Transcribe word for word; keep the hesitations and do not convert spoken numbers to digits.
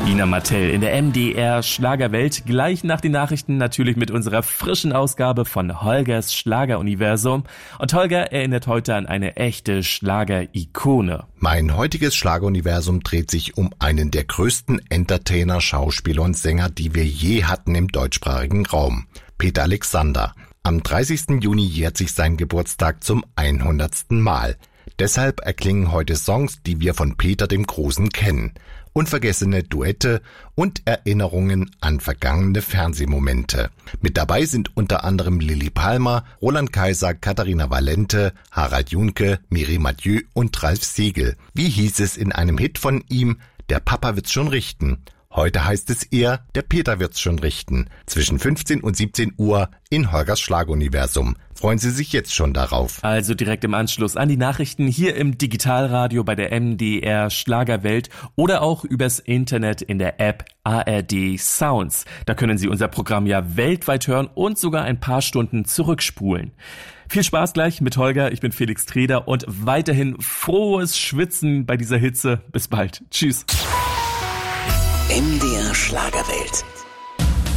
Ina Martell in der M D R Schlagerwelt. Gleich nach den Nachrichten natürlich mit unserer frischen Ausgabe von Holgers Schlageruniversum. Und Holger erinnert heute an eine echte Schlager-Ikone. Mein heutiges Schlageruniversum dreht sich um einen der größten Entertainer, Schauspieler und Sänger, die wir je hatten im deutschsprachigen Raum. Peter Alexander. Am dreißigsten Juni jährt sich sein Geburtstag zum hundertsten Mal. Deshalb erklingen heute Songs, die wir von Peter dem Großen kennen. Unvergessene Duette und Erinnerungen an vergangene Fernsehmomente. Mit dabei sind unter anderem Lilli Palmer, Roland Kaiser, Katharina Valente, Harald Junke, Mireille Mathieu und Ralf Siegel. Wie hieß es in einem Hit von ihm? Der Papa wird's schon richten. Heute heißt es eher, der Peter wird's schon richten. Zwischen fünfzehn und siebzehn Uhr in Holgers Schlageruniversum. Freuen Sie sich jetzt schon darauf. Also direkt im Anschluss an die Nachrichten hier im Digitalradio bei der M D R Schlagerwelt oder auch übers Internet in der App A R D Sounds. Da können Sie unser Programm ja weltweit hören und sogar ein paar Stunden zurückspulen. Viel Spaß gleich mit Holger. Ich bin Felix Treder und weiterhin frohes Schwitzen bei dieser Hitze. Bis bald. Tschüss. M D R Schlagerwelt.